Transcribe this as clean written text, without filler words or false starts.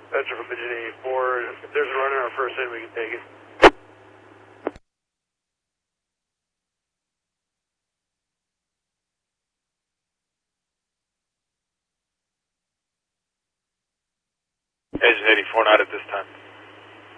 Dispatcher from Engine 84, if there's a runner on first end, we can take it. Engine 84, not at this time.